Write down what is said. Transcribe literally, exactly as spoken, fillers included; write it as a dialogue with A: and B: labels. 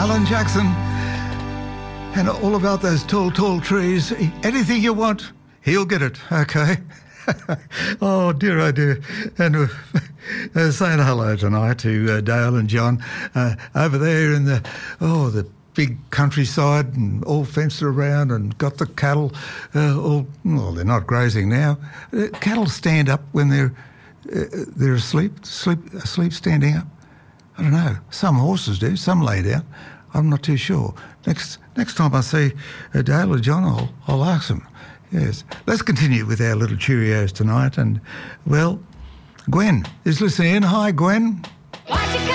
A: Alan Jackson. And all about those tall, tall trees. Anything you want, he'll get it, okay? Oh, dear, oh, dear. And uh, uh, saying hello tonight to uh, Dale and John uh, over there in the, oh, the big countryside and all fenced around and got the cattle uh, all, well, they're not grazing now. Uh, cattle stand up when they're uh, they're asleep, sleep, asleep standing up. I don't know. Some horses do, some lay down. I'm not too sure. Next next time I see uh, Dale or John, I'll, I'll ask them. Yes. Let's continue with our little Cheerios tonight. And, well, Gwen is listening in. Hi, Gwen.